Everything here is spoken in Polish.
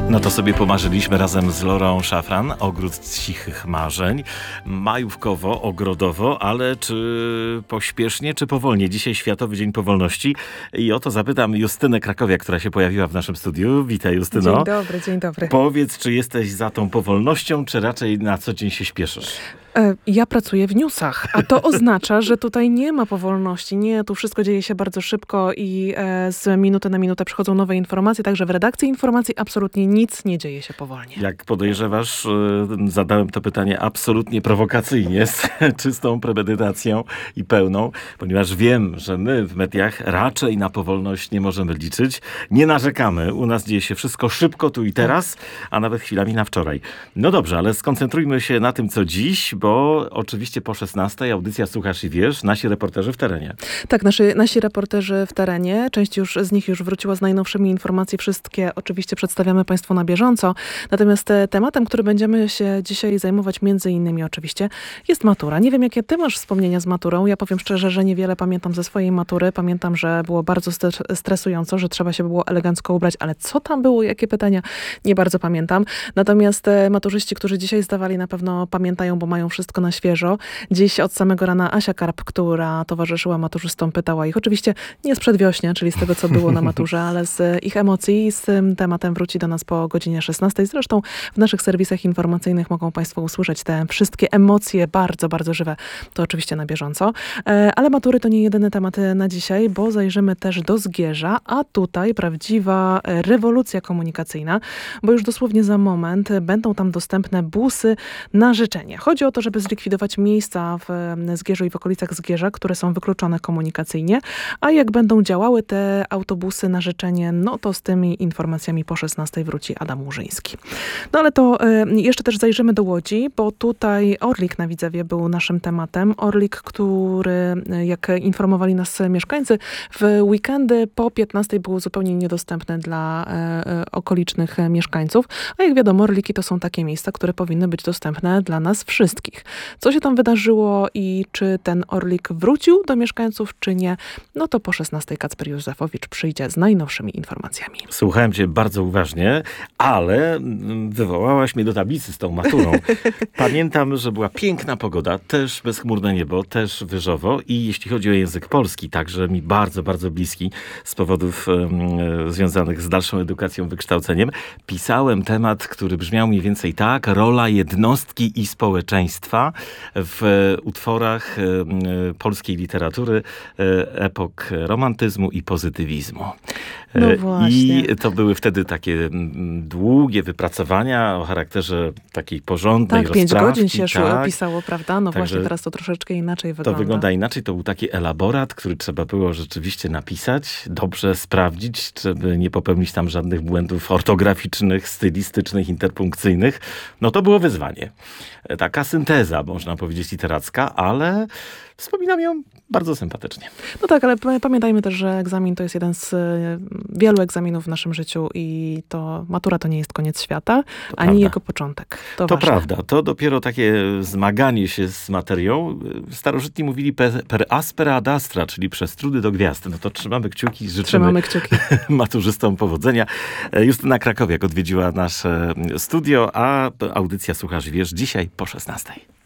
No to sobie pomarzyliśmy razem z Lorą Szafran Ogród Cichych Marzeń. Majówkowo, ogrodowo, ale czy pośpiesznie, czy powolnie? Dzisiaj Światowy Dzień Powolności i o to zapytam Justynę Krakowiak, która się pojawiła w naszym studiu. Witaj, Justyno. Dzień dobry. Powiedz, czy jesteś za tą powolnością, czy raczej na co dzień się śpieszysz? Ja pracuję w newsach, a to oznacza, że tutaj nie ma powolności. Nie, tu wszystko dzieje się bardzo szybko i z minuty na minutę przychodzą nowe informacje, także w redakcji informacji absolutnie nic nie dzieje się powolnie. Jak podejrzewasz, zadałem to pytanie absolutnie prowokacyjnie, z czystą premedytacją i pełną, ponieważ wiem, że my w mediach raczej na powolność nie możemy liczyć. Nie narzekamy. U nas dzieje się wszystko szybko, tu i teraz, a nawet chwilami na wczoraj. No dobrze, ale skoncentrujmy się na tym, co dziś, bo oczywiście po 16 audycja Słuchasz i Wiesz, nasi reporterzy w terenie. Tak, nasi reporterzy w terenie, część z nich już wróciła z najnowszymi informacji, wszystkie oczywiście przedstawiamy Państwu na bieżąco. Natomiast tematem, który będziemy się dzisiaj zajmować między innymi oczywiście jest matura. Nie wiem, jakie ty masz wspomnienia z maturą. Ja powiem szczerze, że niewiele pamiętam ze swojej matury. Pamiętam, że było bardzo stresująco, że trzeba się było elegancko ubrać, ale co tam było, jakie pytania, nie bardzo pamiętam. Natomiast maturzyści, którzy dzisiaj zdawali, na pewno pamiętają, bo mają wszystko na świeżo. Dziś od samego rana Asia Karp, która towarzyszyła maturzystom, pytała ich, oczywiście nie z przedwiośnia, czyli z tego, co było na maturze, ale z ich emocji i z tym tematem wróci do nas po godzinie 16. Zresztą w naszych serwisach informacyjnych mogą Państwo usłyszeć te wszystkie emocje, bardzo, bardzo żywe. To oczywiście na bieżąco. Ale matury to nie jedyny temat na dzisiaj, bo zajrzymy też do Zgierza, a tutaj prawdziwa rewolucja komunikacyjna, bo już dosłownie za moment będą tam dostępne busy na życzenie. Chodzi o to, żeby zlikwidować miejsca w Zgierzu i w okolicach Zgierza, które są wykluczone komunikacyjnie, a jak będą działały te autobusy na życzenie, no to z tymi informacjami po 16 wróci Adam Łużyński. No ale to jeszcze też zajrzymy do Łodzi, bo tutaj Orlik na Widzewie był naszym tematem. Orlik, który, jak informowali nas mieszkańcy, w weekendy po 15 był zupełnie niedostępny dla okolicznych mieszkańców, a jak wiadomo, Orliki to są takie miejsca, które powinny być dostępne dla nas wszystkich. Co się tam wydarzyło i czy ten Orlik wrócił do mieszkańców, czy nie, no to po 16 Kacper Józefowicz przyjdzie z najnowszymi informacjami. Słuchałem cię bardzo uważnie, ale wywołałaś mnie do tablicy z tą maturą. Pamiętam, że była piękna pogoda, też bezchmurne niebo, też wyżowo i jeśli chodzi o język polski, także mi bardzo, bardzo bliski z powodów związanych z dalszą edukacją, wykształceniem, pisałem temat, który brzmiał mniej więcej tak: rola jednostki i społeczeństwa w utworach polskiej literatury epok romantyzmu i pozytywizmu. No właśnie. I to były wtedy takie długie wypracowania o charakterze takiej porządnej rozprawki. 5 godzin się pisało, prawda? No Także właśnie, teraz to troszeczkę inaczej wygląda. To wygląda inaczej. To był taki elaborat, który trzeba było rzeczywiście napisać, dobrze sprawdzić, żeby nie popełnić tam żadnych błędów ortograficznych, stylistycznych, interpunkcyjnych. No to było wyzwanie. Taka synteza, można powiedzieć, literacka, ale wspominam ją bardzo sympatycznie. No tak, ale pamiętajmy też, że egzamin to jest jeden z wielu egzaminów w naszym życiu i to matura to nie jest koniec świata, ani prawda. jego początek. To prawda. To dopiero takie zmaganie się z materią. Starożytni mówili per aspera ad astra, czyli przez trudy do gwiazd. No to trzymamy kciuki, życzymy maturzystom powodzenia. Justyna Krakowiak odwiedziła nasze studio, a audycja Słuchasz i Wiesz dzisiaj po 16.